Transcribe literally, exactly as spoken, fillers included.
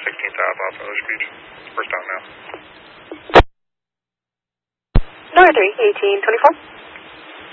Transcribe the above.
sixteen south off Ocean Beach. First out now. Northern eighteen twenty-four.